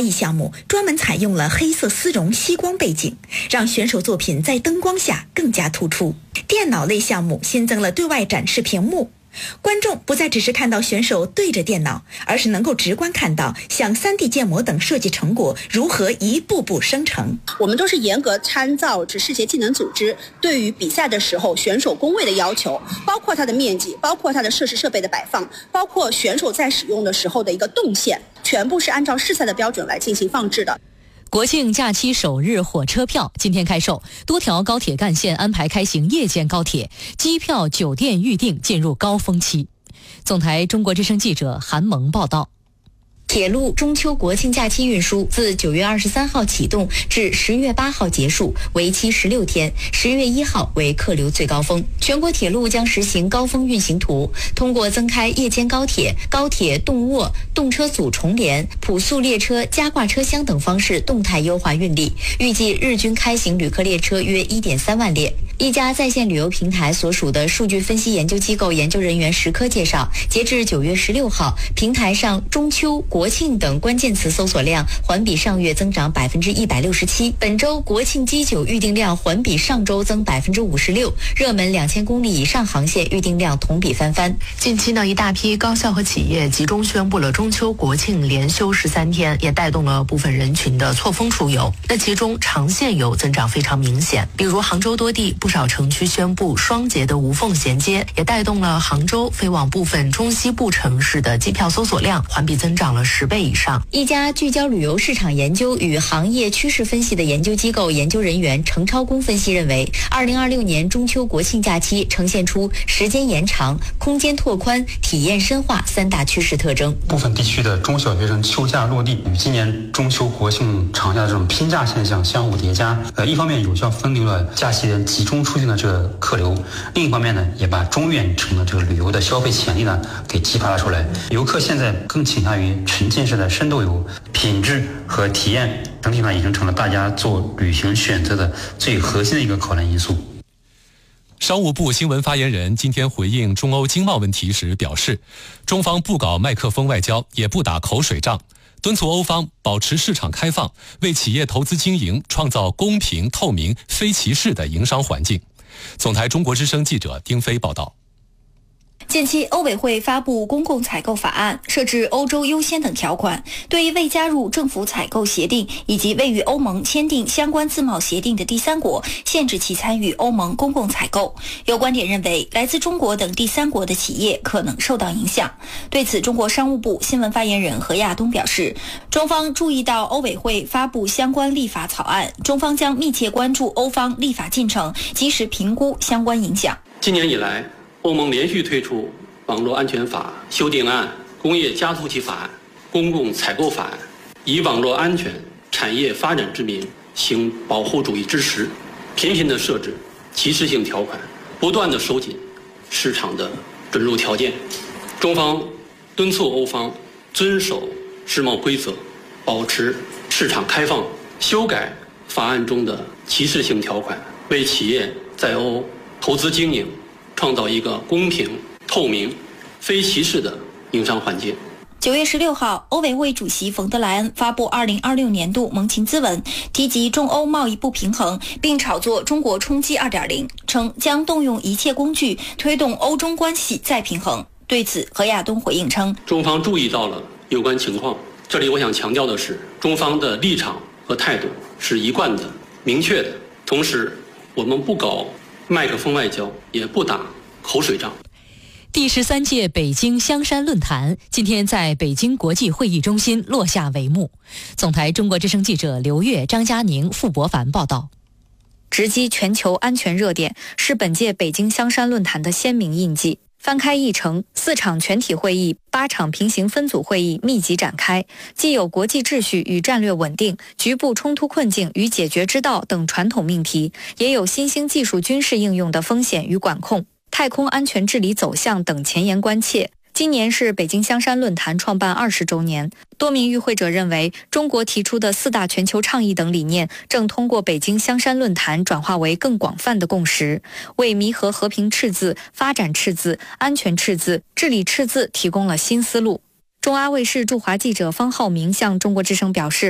艺项目专门采用了黑色丝绒吸光背景，让选手作品在灯光下更加突出。电脑类项目新增了对外展示屏幕，观众不再只是看到选手对着电脑，而是能够直观看到像 3D 建模等设计成果如何一步步生成。 我们都是严格参照世界技能组织对于比赛的时候选手工位的要求，包括它的面积，包括它的设施设备的摆放，包括选手在使用的时候的一个动线，全部是按照试赛的标准来进行放置的。 国庆假期首日火车票今天开售，多条高铁干线安排开行夜间高铁，机票、酒店预订进入高峰期。总台中国之声记者韩萌报道。 铁路中秋国庆假期运输自9月23号启动至10月8号结束，为期16天，10月1号为客流最高峰。全国铁路将实行高峰运行图，通过增开夜间高铁、高铁动卧、动车组重联、普速列车加挂车厢等方式动态优化运力，预计日均开行旅客列车约1.3万列。一家在线旅游平台所属的数据分析研究机构研究人员石科介绍，截至9月16号，平台上中秋、国庆等关键词搜索量环比上月增长167%，本周国庆机酒预订量环比上周增56%，热门2000公里以上航线预订量同比翻番。 近期呢，一大批高校和企业集中宣布了中秋国庆连休13天，也带动了部分人群的错峰出游。那其中长线游增长非常明显，比如杭州多地不少城区宣布双节的无缝衔接，也带动了杭州飞往部分中西部城市的机票搜索量环比增长了10倍以上。 一家聚焦旅游市场研究与行业趋势分析的研究机构研究人员程超工分析认为，2026年中秋国庆假期呈现出时间延长、空间拓宽、体验深化3大趋势特征。 部分地区的中小学生秋假落地，与今年中秋国庆长假的这种拼假现象相互叠加，一方面有效分流了假期人集中出行的这个客流，另一方面呢，也把中远程的这个旅游的消费潜力呢给激发了出来。游客现在更倾向于沉浸式的深度游，品质和体验整体呢已经成了大家做旅行选择的最核心的一个考量因素。 商务部新闻发言人今天回应中欧经贸问题时表示，中方不搞麦克风外交，也不打口水仗，敦促欧方保持市场开放，为企业投资经营创造公平、透明、非歧视的营商环境。总台中国之声记者丁飞报道。 近期，欧委会发布公共采购法案，设置欧洲优先等条款，对于未加入政府采购协定以及未与欧盟签订相关自贸协定的第三国，限制其参与欧盟公共采购。有观点认为，来自中国等第三国的企业可能受到影响。对此，中国商务部新闻发言人何亚东表示，中方注意到欧委会发布相关立法草案，中方将密切关注欧方立法进程，及时评估相关影响。 今年以来，欧盟连续推出网络安全法修订案、工业加速器法案、公共采购法案，以网络安全、产业发展之名行保护主义之实，频频地设置歧视性条款，不断地收紧市场的准入条件。中方敦促欧方遵守世贸规则，保持市场开放，修改法案中的歧视性条款，为企业在欧投资经营创造一个公平、透明、非歧视的营商环境。 9月16号，欧委会主席冯德莱恩发布2026年度盟情咨文，提及中欧贸易不平衡，并炒作中国冲击 2.0， 称将动用一切工具推动欧中关系再平衡。对此，何亚东回应称， 中方注意到了有关情况，这里我想强调的是，中方的立场和态度是一贯的、明确的，同时我们不搞麦克风外交，也不打口水仗。 第13届北京香山论坛今天在北京国际会议中心落下帷幕。总台中国之声记者刘越、张佳宁、傅博凡报道。 直击全球安全热点，是本届北京香山论坛的鲜明印记。翻开议程，4场全体会议、8场平行分组会议密集展开，既有国际秩序与战略稳定、局部冲突困境与解决之道等传统命题，也有新兴技术军事应用的风险与管控、太空安全治理走向等前沿关切。今年是北京香山论坛创办20周年，多名与会者认为，中国提出的4大全球倡议等理念正通过北京香山论坛转化为更广泛的共识，为弥合和平赤字、发展赤字、安全赤字、治理赤字提供了新思路。中阿卫视驻华记者方浩明向中国之声表示，